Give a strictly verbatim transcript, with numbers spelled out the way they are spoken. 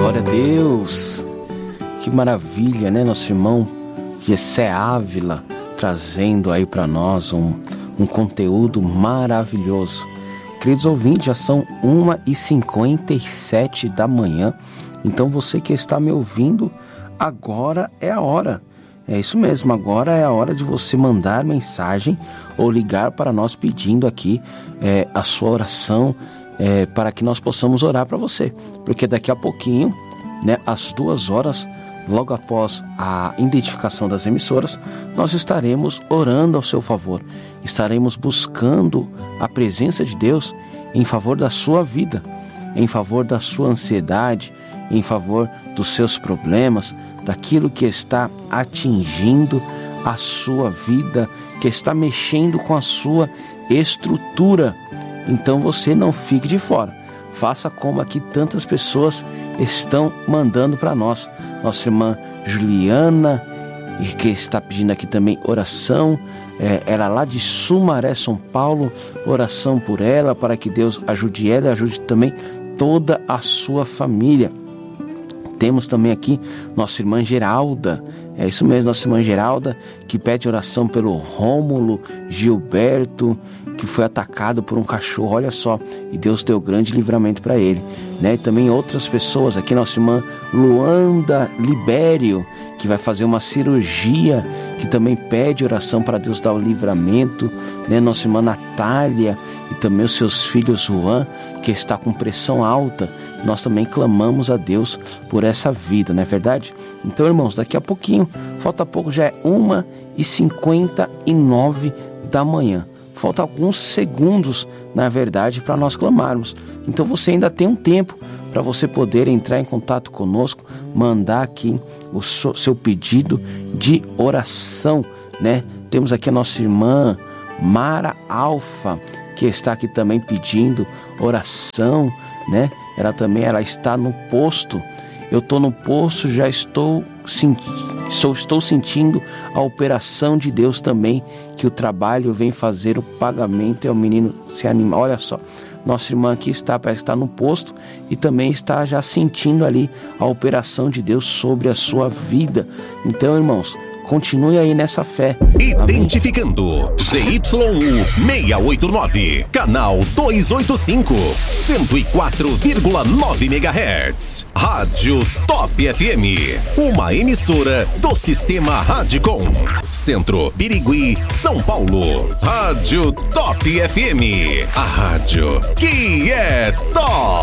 Glória a Deus. Que maravilha, né, nosso irmão Gessé Ávila trazendo aí para nós um, um conteúdo maravilhoso. Queridos ouvintes, já são uma e cinquenta e sete da manhã, então você que está me ouvindo, agora é a hora. É isso mesmo, agora é a hora de você mandar mensagem ou ligar para nós pedindo aqui é, a sua oração, é, para que nós possamos orar para você. Porque daqui a pouquinho, né, às duas horas, logo após a identificação das emissoras, nós estaremos orando ao seu favor. Estaremos buscando a presença de Deus em favor da sua vida, em favor da sua ansiedade, em favor dos seus problemas, daquilo que está atingindo a sua vida, que está mexendo com a sua estrutura. Então você não fique de fora. Faça como aqui tantas pessoas estão mandando para nós. Nossa irmã Juliana, que está pedindo aqui também oração, é, ela lá de Sumaré, São Paulo, oração por ela, para que Deus ajude ela e ajude também toda a sua família. Temos também aqui nossa irmã Geralda, é isso mesmo, nossa irmã Geralda, que pede oração pelo Rômulo Gilberto, que foi atacado por um cachorro, olha só, e Deus deu grande livramento para ele, né? E também outras pessoas, aqui nossa irmã Luanda Libério, que vai fazer uma cirurgia, que também pede oração para Deus dar o livramento, né? Nossa irmã Natália e também os seus filhos Juan, que está com pressão alta, nós também clamamos a Deus por essa vida, não é verdade? Então, irmãos, daqui a pouquinho, falta pouco, já é uma e cinquenta e nove da manhã. Falta alguns segundos, na verdade, para nós clamarmos. Então você ainda tem um tempo para você poder entrar em contato conosco, mandar aqui o seu pedido de oração, né? Temos aqui a nossa irmã Mara Alfa, que está aqui também pedindo oração, né? Ela também ela está no posto. Eu estou no posto, já estou sentindo. Só estou sentindo a operação de Deus também, que o trabalho vem fazer o pagamento e o menino se anima. Olha só, nossa irmã aqui está, parece que está no posto e também está já sentindo ali a operação de Deus sobre a sua vida. Então, irmãos, continue aí nessa fé. Identificando Z Y U seiscentos e oitenta e nove, canal duzentos e oitenta e cinco, cento e quatro vírgula nove megahertz. Rádio Top F M, uma emissora do Sistema Radicom. Centro, Birigui, São Paulo. Rádio Top F M, a rádio que é top.